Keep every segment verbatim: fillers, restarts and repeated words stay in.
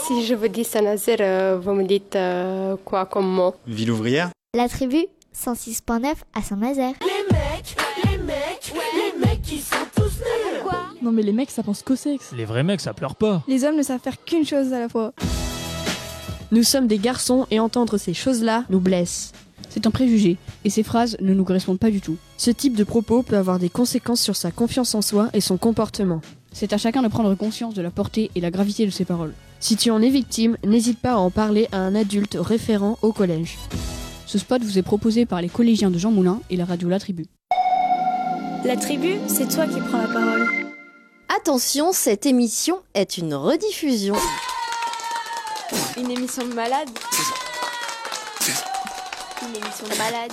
Si je vous dis Saint-Nazaire, euh, vous me dites euh, quoi comme mot? Ville ouvrière. La tribu, cent six point neuf à Saint-Nazaire. Les mecs, les mecs, ouais, les mecs qui sont tous nuls. Quoi? Non mais les mecs ça pense qu'au sexe. Les vrais mecs ça pleure pas. Les hommes ne savent faire qu'une chose à la fois. Nous sommes des garçons et entendre ces choses-là nous blesse. C'est un préjugé, et ces phrases ne nous correspondent pas du tout. Ce type de propos peut avoir des conséquences sur sa confiance en soi et son comportement. C'est à chacun de prendre conscience de la portée et la gravité de ses paroles. Si tu en es victime, n'hésite pas à en parler à un adulte référent au collège. Ce spot vous est proposé par les collégiens de Jean Moulin et la radio La Tribu. La Tribu, c'est toi qui prends la parole. Attention, cette émission est une rediffusion. Une émission de malade. Une émission de malade.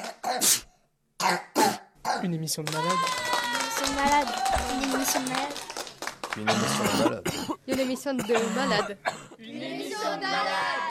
Une émission de malade. Une émission de malade. Une émission de malade. Une émission de malade. Une émission de malade.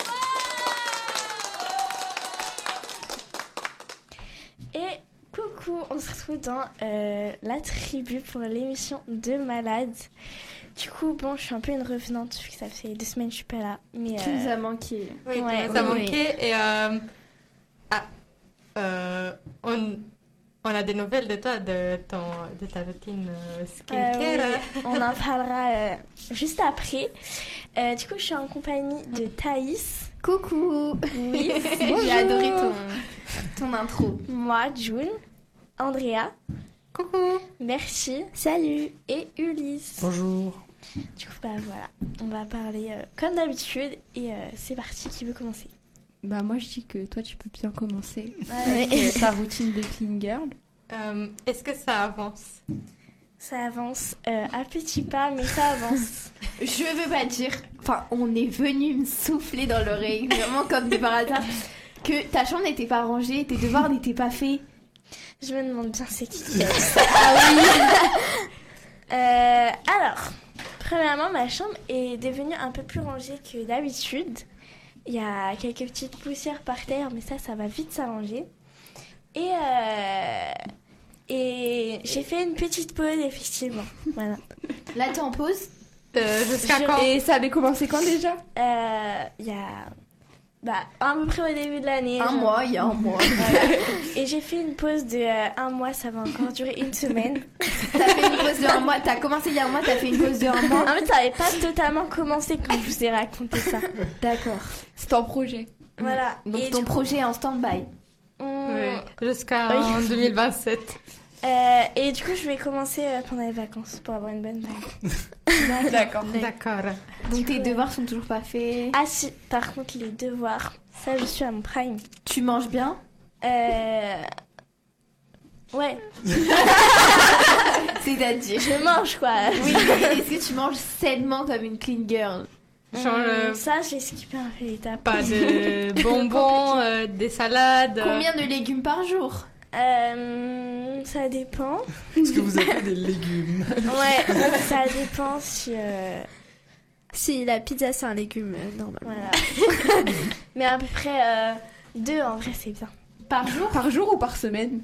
Et coucou, on se retrouve dans euh, La Tribu pour l'émission de malade. Du coup, bon, je suis un peu une revenante vu que ça fait deux semaines que je suis pas là. Mais, tu euh... nous as manqué. Oui, ouais, tu nous as oui, manqué. oui. Et euh... ah, euh, on, on a des nouvelles de toi, de, ton, de ta routine euh, skincare. Euh, oui, on en parlera euh, juste après. Euh, du coup, je suis en compagnie de Thaïs. Coucou. Oui, j'ai adoré ton, ton intro. Moi, June, Andrea. Coucou. Merci. Salut. Et Ulysse. Bonjour. Du coup, bah voilà, on va parler euh, comme d'habitude et euh, c'est parti, qui veut commencer? Bah moi je dis que toi tu peux bien commencer ouais. avec euh, ta routine de clean girl. Euh, est-ce que ça avance? Ça avance euh, à petits pas, mais ça avance. Je veux pas dire, enfin on est venu me souffler dans l'oreille, vraiment comme des par hasard, que ta chambre n'était pas rangée, tes devoirs n'étaient pas faits. Je me demande bien c'est qui qui a dit ça. Ah oui. euh, alors, premièrement, ma chambre est devenue un peu plus rangée que d'habitude. Il y a quelques petites poussières par terre, mais ça, ça va vite s'arranger. Et, euh, et j'ai fait une petite pause, effectivement. Voilà. Là, t'es en pause euh, Jusqu'à Je... quand? Et ça avait commencé quand déjà? euh, Il y a... Bah, à peu près au début de l'année. Un genre. mois, il y a un mois. Voilà. Et j'ai fait une pause de euh, un mois, ça va encore durer une semaine. T'as fait une pause de un mois, t'as commencé il y a un mois, t'as fait une pause de un mois. En fait, ça n'avait pas totalement commencé quand je vous ai raconté ça. D'accord. C'est ton projet. Voilà. Donc et ton projet est en stand-by. On... Oui, jusqu'en oui. deux mille vingt-sept. Euh, et du coup, je vais commencer euh, pendant les vacances pour avoir une bonne vague. D'accord. D'accord. Donc tes devoirs sont toujours pas faits. Ah si, par contre, les devoirs, ça, je suis à mon prime. Tu manges bien? Euh... Ouais. C'est-à-dire? Je mange, quoi. Oui, mais est-ce que tu manges sainement comme une clean girl? Genre, euh, ça, j'ai skippé un peu l'étape. Pas de bonbons, euh, des salades. Combien de légumes par jour? Euh, ça dépend. Est-ce que vous avez des légumes? Ouais, ça dépend si... Euh... Si la pizza c'est un légume, euh, normal. Voilà. Mais à peu près euh, deux, en vrai, c'est bien. Par jour? Par jour ou par semaine?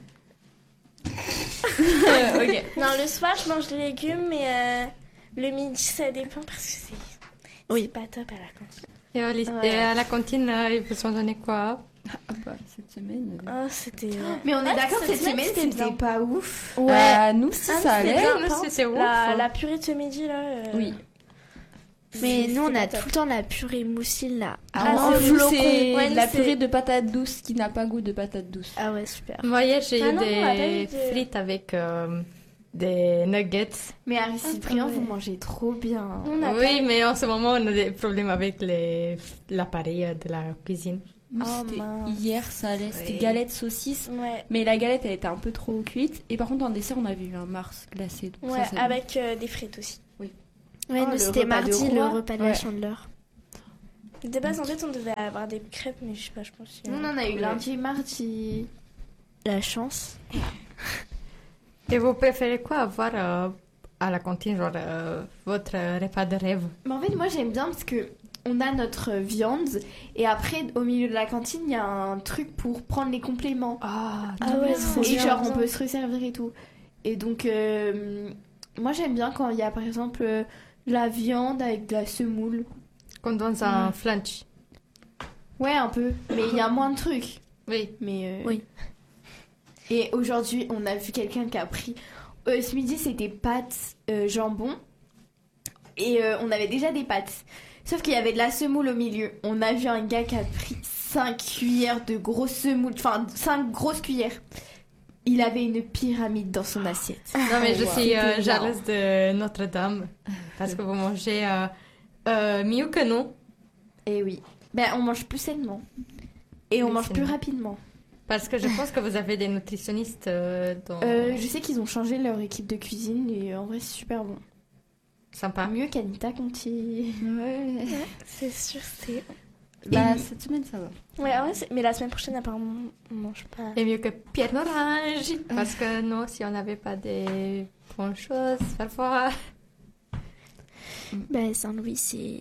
euh, Ok. Non, le soir, je mange des légumes, mais euh, le midi, ça dépend parce que c'est... Oui. C'est pas top à la cantine. Et, au lycée, Ouais. et à la cantine, euh, ils vous ont donné quoi? Ah bah, cette semaine... Oh, c'était... Mais on est Ouais, d'accord, cette cette semaine, semaine, c'était c'était pas ouf. Ouais, euh, nous si Ah, ça c'était allait. bien, Nous, hein. c'est- c'est ouf. La, la purée de ce midi, là... euh, Oui. Mais c'est- nous, on c'était a pas tout le temps la purée mousseline, là. Ah, Ah, non, c'est nous, flocon. c'est Ouais, nous, la c'est- purée de patates douces qui n'a pas goût de patates douces. Ah ouais, super. Moi, hier, j'ai Ah eu non, on a pas des eu de- frites avec euh, des nuggets. Mais Aristide-Briand, Ah, ouais. vous mangez trop bien. On a Oui, pas... mais en ce moment, on a des problèmes avec les... l'appareil de la cuisine. Nous, Oh, c'était mince. hier, ça allait. C'était Oui. galette saucisse. Ouais, Mais la galette, elle était un peu trop cuite. Et par contre, en dessert, on avait eu un Mars glacé. Donc ouais ça, ça avec euh, des frites aussi. Ouais, Oh, nous, le c'était repas mardi, de le roi. repas de Ouais. la Chandeleur. De base, en fait, on devait avoir des crêpes, mais je sais pas, je pense... que- Nous, on en a eu Ouais. lundi et mardi. La chance. Et vous préférez quoi avoir euh, à la cantine, genre euh, votre repas de rêve? Mais en fait, moi, j'aime bien parce que on a notre viande et après, au milieu de la cantine, il y a un truc pour prendre les compléments. Ah, Ah ouais, c'est Et bien, genre, on bien. peut se resservir et tout. Et donc, euh, moi, j'aime bien quand il y a, par exemple, euh, la viande avec de la semoule. Comme dans un flunch. Ouais, un peu. Mais il y a moins de trucs. Oui. Mais euh, Oui. Et aujourd'hui, on a vu quelqu'un qui a pris... Euh, ce midi, c'était pâtes, euh, jambon. Et euh, on avait déjà des pâtes. Sauf qu'il y avait de la semoule au milieu. On a vu un gars qui a pris cinq cuillères de grosse semoule. Enfin, cinq grosses cuillères. Il avait une pyramide dans son assiette. Non, mais je Wow. suis euh, C'était jalouse de Notre-Dame. Parce que vous mangez euh, euh, mieux que nous. Et oui. Ben, on mange plus sainement. Et on Plus mange plus sainement. rapidement. Parce que je pense que vous avez des nutritionnistes euh, dans... Euh, je sais qu'ils ont changé leur équipe de cuisine et en vrai, c'est super bon. Sympa. Mieux qu'Anita Conti. Ouais. C'est sûr, c'est. Bah, cette semaine, ça va. Ouais, en vrai, c'est- mais la semaine prochaine, apparemment, on mange pas. Et mieux que Pierre Orange. Parce que nous, si on n'avait pas des bonnes choses, parfois... Ben, Saint-Louis, c'est.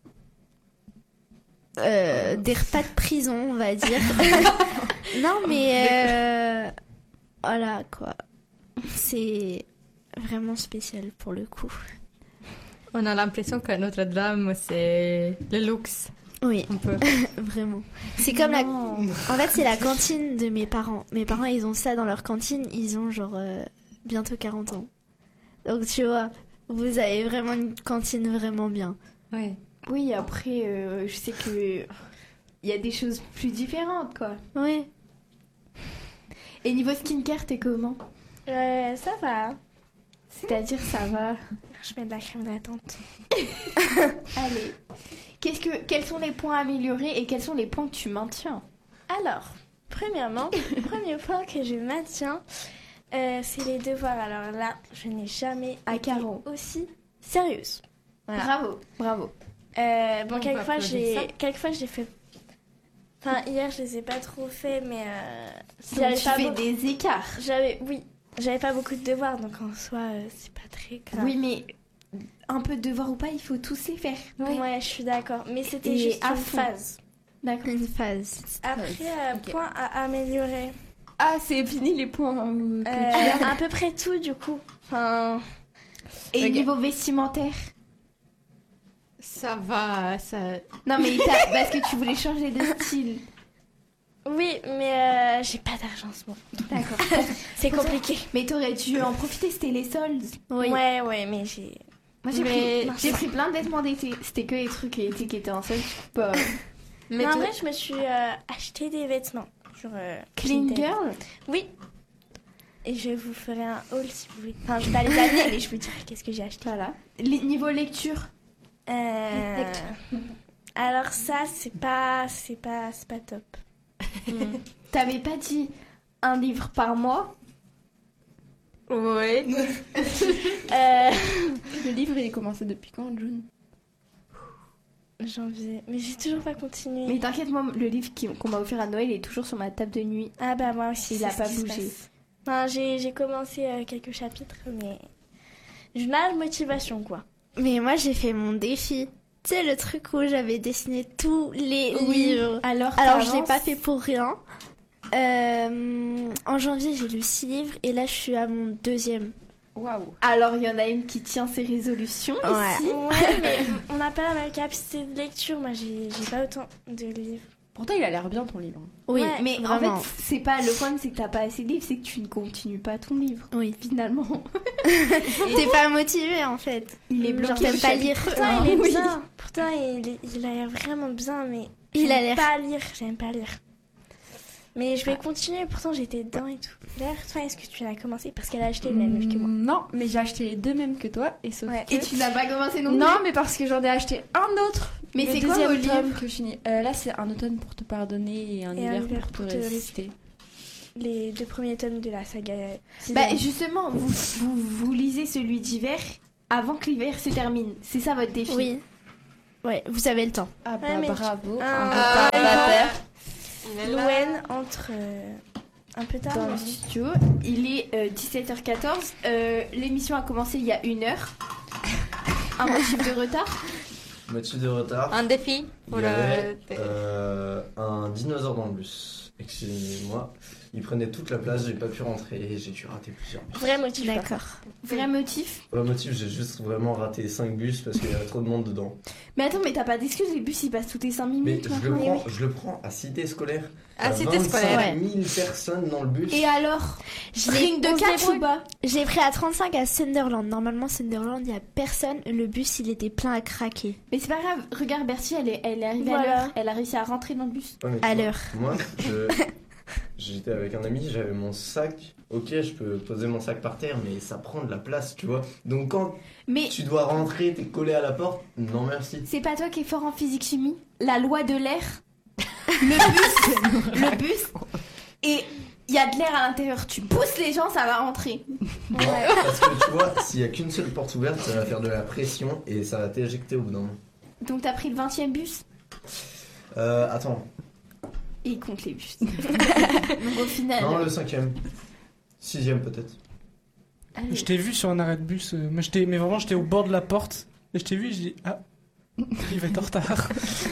Euh, des repas de prison, on va dire. Non, mais. euh, Voilà, quoi. C'est vraiment spécial pour le coup. On a l'impression que Notre-Dame, c'est le luxe. Oui, Un peu. vraiment. C'est comme la. En fait, c'est la cantine de mes parents. Mes parents, ils ont ça dans leur cantine. Ils ont genre euh, bientôt quarante ans. Donc, tu vois, vous avez vraiment une cantine vraiment bien. Oui. Oui, après, euh, je sais que il y a des choses plus différentes, quoi. Ouais. Et niveau skincare, t'es comment? Euh, ça va. C'est-à-dire, ça va. Je mets de la crème hydratante. Allez. Qu'est-ce que, quels sont les points à améliorer et quels sont les points que tu maintiens? Alors, premièrement, le premier point que je maintiens, euh, c'est les devoirs. Alors là, je n'ai jamais À été carreau. aussi sérieuse. Voilà. Bravo, bravo. Euh, bon, On peut quelquefois, applaudir j'ai, ça. quelquequefois, j'ai fait. Enfin, hier, je les ai pas trop fait, mais euh, Donc, j'avais tu pas fais beaucoup- des écarts. J'avais, oui, j'avais pas beaucoup de devoirs, donc en soi, euh, c'est pas très grave. Oui, mais un peu de devoir ou pas, il faut tous les faire. Ouais, je suis d'accord. Mais c'était Et juste à une fond. phase. D'accord. Une phase. Après, euh, Ok. point à améliorer. Ah, c'est fini les points euh, que Euh, tu as. à peu près tout, du coup. Enfin, Et Ok. niveau vestimentaire? Ça va, ça... Non, mais t'as- parce que tu voulais changer de style. oui, mais euh, j'ai pas d'argent en ce moment. D'accord. C'est compliqué. Mais t'aurais dû en profiter, c'était les soldes. Ouais, ouais, mais j'ai. Moi, j'ai Mais- pris, j'ai pris plein de vêtements d'été. C'était que les trucs d'été qui étaient en solde. Bah, Mais non, en tu- vrai, je me suis euh, acheté des vêtements. Genre. euh, clean Vinted. girl. Oui. Et je vous ferai un haul si vous voulez. Enfin, je vais pas les amener, mais je vous dirai qu'est-ce que j'ai acheté. Voilà. Les- niveau lecture. Euh, Alors, ça, c'est pas. C'est pas, c'est pas top. T'avais pas dit un livre par mois? Oui. Euh, Le livre, il est commencé depuis quand, June? Janvier. Mais j'ai toujours pas continué. Mais t'inquiète, moi, le livre qui- qu'on m'a offert à Noël il est toujours sur ma table de nuit. Ah bah moi aussi. Il c'est a ce pas qui se bougé. passe. Enfin, j'ai, j'ai commencé euh, quelques chapitres, mais je n'ai pas de motivation, quoi. Mais moi, j'ai fait mon défi. Tu sais, le truc où j'avais dessiné tous les livres. Alors, Alors, je l'ai t'avances. pas fait pour rien. Euh, en janvier, j'ai lu six livres et là, je suis à mon deuxième. Waouh. Alors, il y en a une qui tient ses résolutions Ouais. ici. Ouais, mais on n'a pas la même capacité de lecture. Moi, j'ai, j'ai pas autant de livres. Pourtant, il a l'air bien ton livre. Oui, Ouais, Mais vraiment. en fait, c'est pas le problème, c'est que t'as pas assez de livres, c'est que tu ne continues pas ton livre. Oui. Finalement, T'es pas motivée en fait. il est Genre, bloqué. t'aimes au pas chapitre lire. Pourtant, un. il est Oui. bien. Pourtant, il, est- il a l'air vraiment bien, mais Il j'aime a l'air- pas lire. J'aime pas lire. Mais je vais continuer. Pourtant, j'étais dedans et tout. D'ailleurs, toi, est-ce que tu l'as commencé parce qu'elle a acheté le même livre que moi? Non, mais j'ai acheté les deux mêmes que toi. Et sauf Ouais. que... Et tu n'as pas commencé non, Non, plus. mais parce que j'en ai acheté un autre. Mais Le c'est quoi deuxième vos livres tome que je finis. Euh, Là, c'est un automne pour te pardonner et un Et un hiver hiver pour te pour te résister. Les deux premiers tomes de la saga. Bah Sixième. justement, vous, vous, vous lisez celui d'hiver avant que l'hiver se termine. C'est ça votre défi. Oui. Ouais, vous avez le temps. Ah bah Ouais, mais tu- bravo. Ah, un retardataire. Louen entre euh, un peu tard. Dans le mais- studio, il est euh, dix-sept heures quatorze. Euh, L'émission a commencé il y a une heure. Un motif de retard. Motif de retard. Un défi Il pour y le- avait euh, un dinosaure dans le bus. Excusez-moi. Ils prenaient toute la place, j'ai pas pu rentrer et j'ai dû rater plusieurs bus. Vrai motif. D'accord. Vrai motif. Vrai motif, j'ai juste vraiment raté cinq bus parce qu'il y avait trop de monde dedans. Mais attends, mais t'as pas d'excuse, les bus ils passent toutes les cinq Mais minutes. je le, maintenant. prends, je le prends à Cité Scolaire. À À Cité Scolaire. vingt-cinq mille personnes dans le bus. Et alors Je Ring de on se catch débrouille. ou pas? J'ai pris à trente-cinq à Sunderland. Normalement, Sunderland, il y a personne. Le bus, il était plein à craquer. Mais c'est pas grave, regarde Bertie, elle est, elle est arrivée Voilà. à l'heure. Elle a réussi à rentrer dans le bus. Ouais, mais tu À vois, l'heure. Moi, je- j'étais avec un ami, j'avais mon sac. Ok, je peux poser mon sac par terre, mais ça prend de la place, tu vois. Donc quand Mais tu dois rentrer, t'es collé à la porte, non merci. c'est pas toi qui es fort en physique-chimie? La loi de l'air. Le bus. Le bus. Et il y a de l'air à l'intérieur. Tu pousses les gens, ça va rentrer. Non, parce que tu vois, s'il y a qu'une seule porte ouverte, ça va faire de la pression et ça va t'éjecter au bout d'un moment. Donc t'as pris le vingtième bus? Euh, attends. Et il compte les bus. Donc au final. Non, le cinquième. Sixième peut-être. Allez. Je t'ai vu sur un arrêt de bus, euh, moi j'étais, mais vraiment j'étais au bord de la porte, et je t'ai vu et j'ai dit, ah, il va être en retard.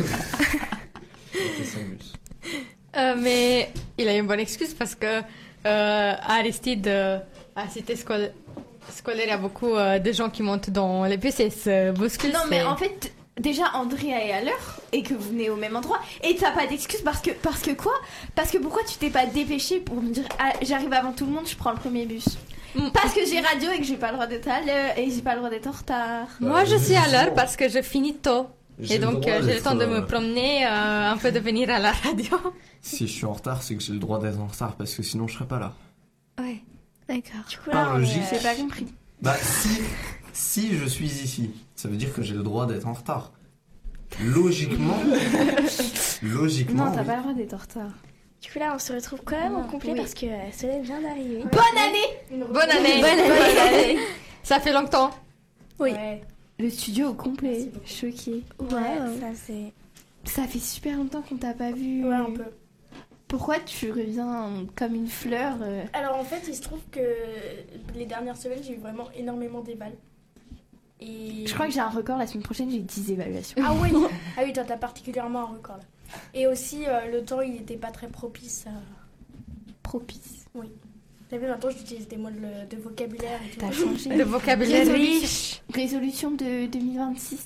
Ok, cinq bus. Euh, mais il a une bonne excuse parce que euh, à Aristide, euh, à Cité Scol- Scolaire, il y a beaucoup euh, de gens qui montent dans les bus et se bousculent. Non, mais c'est- en fait, déjà, Andrea est à l'heure et que vous venez au même endroit. Et t'as pas d'excuse parce que, parce que quoi? Parce que pourquoi tu t'es pas dépêché pour me dire, ah, j'arrive avant tout le monde, je prends le premier bus? Mm. Parce que j'ai radio et que j'ai pas le droit d'être à l'heure et j'ai pas le droit d'être en retard. Moi, je Bah, suis à l'heure justement. parce que je finis tôt. J'ai Et le donc, droit euh, j'ai le d'être, temps de euh, me promener, euh, un peu de venir à la radio. Si je suis en retard, c'est que j'ai le droit d'être en retard parce que sinon je serais pas là. Ouais. D'accord. Du coup, Par là, on est, logique. euh, J'ai pas compris. Bah si, si je suis ici, ça veut dire que j'ai le droit d'être en retard. Logiquement, logiquement. Non, t'as oui. pas le droit d'être en retard. Du coup, là, on se retrouve quand même Non, au complet oui. parce que euh, Solène vient d'arriver. Bonne année! Bonne année. Bonne année. Ça fait longtemps. Oui. Ouais. Le studio au complet. Choqué. Ouais, ça c'est. Ça fait super longtemps qu'on t'a pas vu. Ouais, un peu. Pourquoi tu reviens comme une fleur euh, Alors en fait, il se trouve que les dernières semaines, j'ai eu vraiment énormément d'éval. Et... Je crois que j'ai un record la semaine prochaine, j'ai dix évaluations. Ah oui, ah oui, toi t'as particulièrement un record là. Et aussi, euh, le temps il n'était pas très propice à. Propice. Oui. T'as vu, maintenant j'utilise des mots de, de vocabulaire et tout. T'as changé. Le vocabulaire Résolution- riche. Résolution de deux mille vingt-six.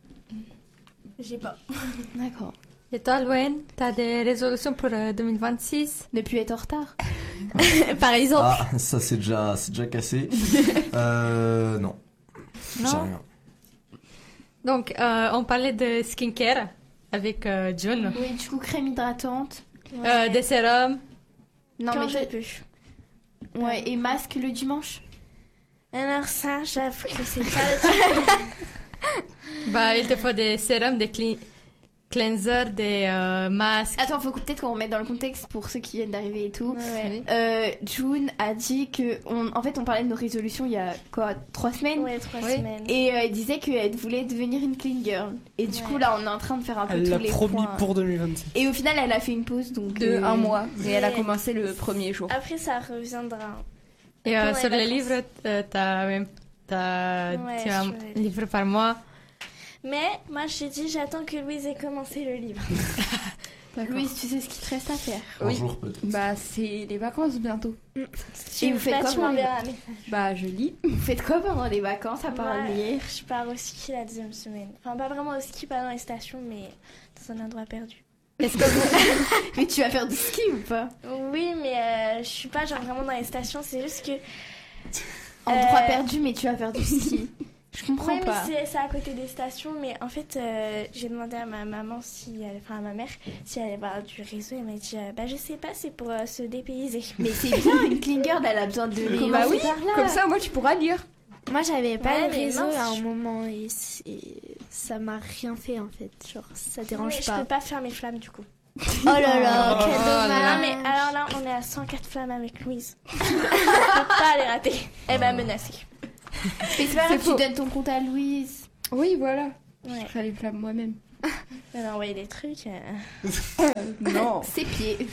J'ai pas. D'accord. Et toi, Louen, t'as des résolutions pour euh, deux mille vingt-six? Ne plus être en retard. Par exemple. Ah, ça c'est déjà, c'est déjà cassé. euh, non. Non. J'ai rien. Donc, euh, on parlait de skincare avec euh, June. Oui, du coup, crème hydratante. Euh, des sérums. Non, Quand mais je je- peux. Ouais, et masque le dimanche. Alors, ça, j'avoue que c'est pas le truc. Bah, il te faut des sérums, des clean- cleansers, des euh, masques. Attends, faut que- peut-être qu'on remette dans le contexte pour ceux qui viennent d'arriver et tout. Ouais. Euh, June a dit que, on, en fait, on parlait de nos résolutions il y a quoi, trois semaines. Ouais, trois Oui. semaines. Et euh, elle disait qu'elle voulait devenir une clean girl. Et du Ouais. coup, là, on est en train de faire un peu Elle tous l'a les promis points. pour deux mille vingt-six. Et au final, elle a fait une pause, donc. De euh, un mois. Et elle a Ouais. commencé le premier jour. Après, ça reviendra. Et euh, Pendant sur les les vacances. livres, euh, t'as même t'as Ouais, tu as un sur les- livre par mois. Mais moi, je t'ai dit, j'attends que Louise ait commencé le livre. Louise, tu sais ce qu'il te reste à faire. Un Oui. jour peut-être. Bah, c'est les vacances bientôt. Et vous faites Là, quoi tu pendant les m'enverras un message. Bah, je lis. Vous faites quoi pendant les vacances à part Moi, lire? Je pars au ski la deuxième semaine. Enfin, pas vraiment au ski, pas dans les stations, mais dans un endroit perdu. Est-ce que vous... Mais tu vas faire du ski ou pas? Oui, mais euh, je suis pas genre vraiment dans les stations, c'est juste que. Endroit Euh, perdu, mais tu vas faire du ski. Je comprends Oui, mais pas. c'est- c'est à côté des stations, mais en fait, euh, j'ai demandé à ma maman, si elle, enfin à ma mère, si elle allait voir du réseau. Elle m'a dit, euh, bah je sais pas, c'est pour euh, se dépayser. Mais c'est bien, une clean girl, elle a besoin de lire. Bah oui, par là. comme ça, moi, tu pourras lire. Moi, j'avais pas Ouais, le mais réseau mince, à un je- moment et, c'est- ça m'a rien fait en fait. Genre, ça Mais dérange je pas. peux pas faire mes flammes du coup. Oh là là, quel Oh là là. Non, mais dommage. alors là, on est à cent quatre flammes avec Louise. Je peux pas les rater. Elle m'a menacée. Mais c'est pas grave, C'est faux. tu donnes ton compte à Louise. Oui, voilà. Ouais. Je ferai les flammes moi-même. Elle a envoyé des trucs. euh. Non. Ses pieds.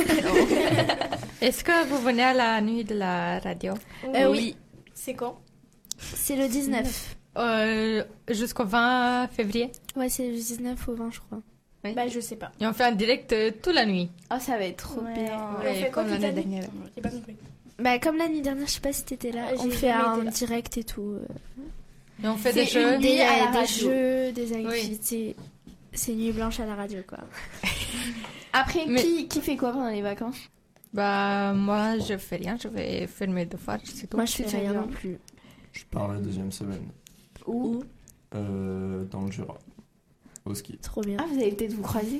Est-ce que vous venez à la nuit de la radio? Euh, oui, C'est quand? c'est le dix-neuf. Euh, jusqu'au vingt février. Ouais, c'est le dix-neuf au vingt, je crois. Oui. Bah, je sais pas. Et on fait un direct euh, toute la nuit. Oh, ça va être trop Ouais. bien. Et on Ouais, fait quoi comme toute l'année la nuit dernière. J'ai pas compris. Bah, comme l'année dernière, je sais pas si t'étais là. Ah, On j'ai fait jamais un été là. direct et tout. euh. Et on fait C'est des jeux. une- Des, Nuit à la des radio. jeux, des activités. C'est nuit blanche à la radio, quoi. Après, Mais- qui, qui fait quoi pendant les vacances? Bah, moi, je fais rien. Je vais faire mes devoirs, c'est tout. Moi, je c'est fais rien bien. non plus. Je pars la deuxième semaine. Où? Euh, dans le Jura. Au ski. Trop bien. Ah, vous allez peut-être vous croiser.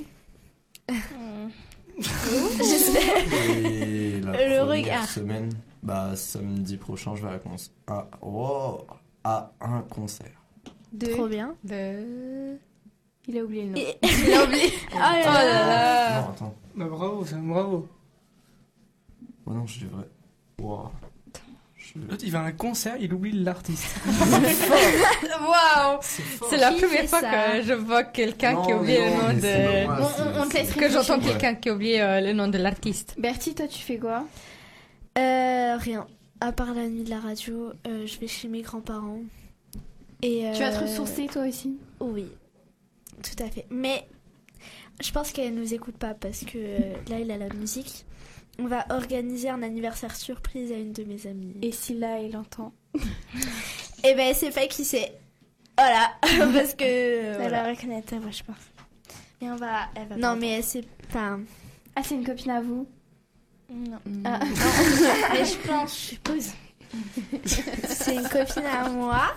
Et la Le première regard. semaine, bah samedi prochain, je vais à, cons- à, oh, à un concert. De... Trop bien. De... Il a oublié le nom. Et- Il a oublié. Oh là Oh là là. là. Non, attends. Bah, bravo, ça, bravo. Oh non, je devrais. Wow. Je... L'autre, il va à un concert, il oublie l'artiste. Waouh. C'est la Qui première fait fois ça que je vois quelqu'un qui Non, oublie mais le non, nom mais c'est de... pas moi, c'est- On- on- on te c'est- laisse Que j'entends réfléchir. quelqu'un qui oublie euh, le nom de l'artiste. Bertie, toi, tu fais quoi? Euh, rien. À part la nuit de la radio, euh, je vais chez mes grands-parents. Et, Tu vas te euh, ressourcer, toi aussi? Oui, tout à fait. Mais je pense qu'elle nous écoute pas parce que euh, là, il a la musique. On va organiser un anniversaire surprise à une de mes amies. Et si là, il entend? Et ben, c'est pas qui c'est. Voilà, parce que. euh, Elle voilà. va reconnaître ta voix, je pense. Et on va... Elle va Non, mais c'est pas. Ah, c'est une copine à vous? Non. Ah, Mais je pense, je suppose. C'est une copine à moi.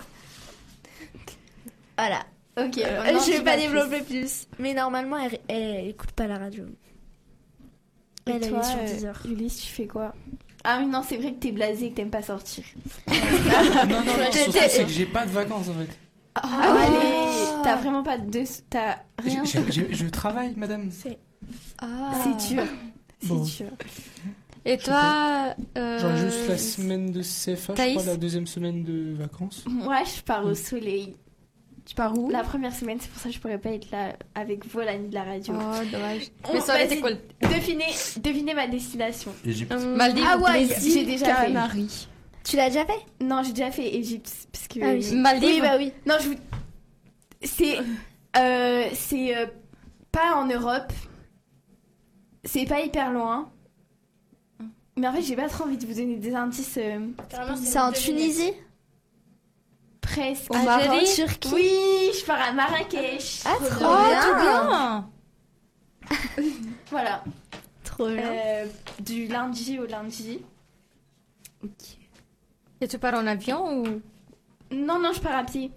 Voilà. ok. Euh, maintenant, je vais tu pas vas développer plus. Mais normalement, elle, elle, elle écoute pas la radio. Et Elle, elle toi, est sur euh, dix heures. Ulysse, tu fais quoi? Ah oui, non, c'est vrai que t'es blasé et que t'aimes pas sortir. non, non, non, surtout, J'étais- c'est que j'ai pas de vacances en fait. Ah, allez, t'as vraiment pas de... T'as rien? J'ai- j'ai- Je travaille, madame. C'est Ah. c'est dur. C'est Bon. dur. Et toi, euh... Genre juste la semaine de C F A, je Thaïs crois, la deuxième semaine de vacances. Moi, je pars au soleil. Tu pars où? La première semaine, c'est pour ça que je pourrais pas être là avec vous à la nuit de la radio. Oh, dommage. On- Mais ça aurait été vas-y, cool. Devinez, devinez ma destination. Égypte. Euh, Maldives. Hawaï, Les j'ai îles déjà fait. Canaries. Tu l'as déjà fait? Non, j'ai déjà fait Égypte parce que. Ah oui. Maldives. Oui, bah oui. Non, je vous. C'est. Euh, c'est euh, pas en Europe. C'est pas hyper loin. Mais en fait, j'ai pas trop envie de vous donner des indices. euh, C'est en Tunisie? presque. Au Maroc. Algérie. Turquie? Oui, je pars à Marrakech. Ah, trop Oh, bien. tout bien. Voilà. Trop bien. Euh, du lundi au lundi. Et tu pars en avion ou... Non, non, je pars à pied.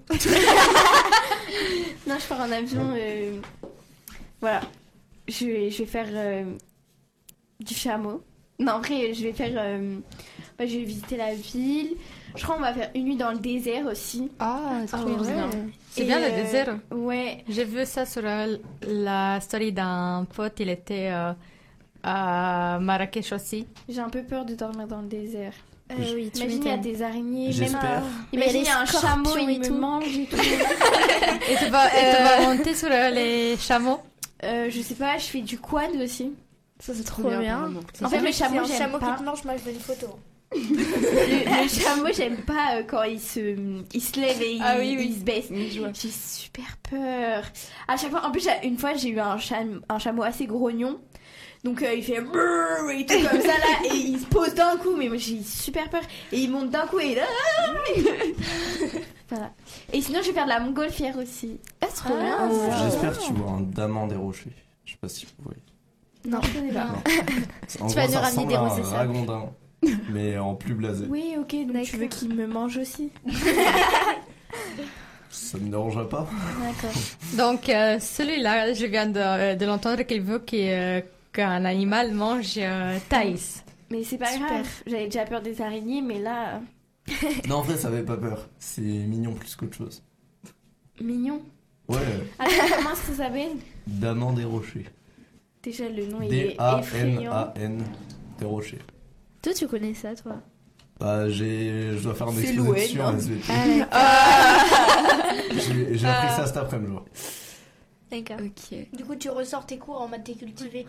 Non, je pars en avion. euh, Voilà. Je vais, je vais faire euh, du chameau. Non, en vrai, je vais faire. euh, bah, je vais visiter la ville. Je crois qu'on va faire une nuit dans le désert aussi. Ah, Ah trop ouais. bien. C'est Et, bien le euh, désert. Ouais. J'ai vu ça sur euh, la story d'un pote, il était euh, à Marrakech aussi. J'ai un peu peur de dormir dans le désert. Euh, oui, tu Imagine, il y a m'étonnes. des araignées. Même, J'espère. imagine, il y a un scorpions chameau, il et me tout. mange et tout. Et tu vas, et tu vas monter sur euh, les chameaux. Euh, je sais pas, je fais du quad aussi. Ça, c'est trop bien. En fait, le chameau, un j'aime chameau pas. qui te mange, moi je veux une photo. Le, le chameau, j'aime pas euh, quand il se, il se lève et il, Ah oui, oui. il se baisse. J'ai super peur. À chaque fois, en plus, j'ai- une fois, j'ai eu un, cham- un chameau assez grognon. Donc, euh, il fait brrr et tout comme ça là, et il se pose d'un coup. Mais moi, j'ai super peur. Et il monte d'un coup et il. Voilà. Et sinon, je vais faire de la montgolfière aussi. Ah, trop bien. J'espère que tu vois un daman des rochers. Je sais pas si vous voyez. Non, je connais pas. Non. En Tu gros, vas nous ça ramener ressemble des à un roses, c'est ça? ragondin, mais en plus blasé. Oui, ok, donc tu veux D'accord. qu'il me mange aussi. Ça me dérange pas. D'accord. Donc, euh, celui-là, je viens de, de l'entendre qu'il veut qu'il, euh, qu'un animal mange euh, Thaïs. Mais c'est pas Super. grave. J'avais déjà peur des araignées, mais là, Non, en vrai, ça avait pas peur. C'est mignon plus qu'autre chose. mignon. Ouais, Attends, comment ça s'appelle? daman des rochers. Déjà, le nom il est effrayant. D-A-N-A-N des rochers. Toi, tu connais ça, toi? Bah, j'ai... je dois faire un C'est exposé loué, dessus non en S V T. Ah, J'ai j'ai appris ça cet après-midi, genre. d'accord. Ok. Du coup, tu ressors tes cours en maths cultivées.